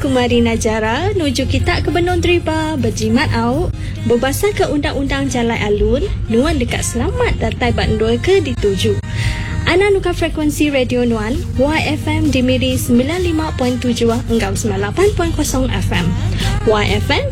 Kumari Najara nuju kita ke Benong Driba berjimat au berbasar ke undang-undang jalan alun nuan dekat selamat datai bandoi ke dituju. Ana nuka frekuensi radio nuan YFM di Miri 95.7 enggau 98.0 FM. YFM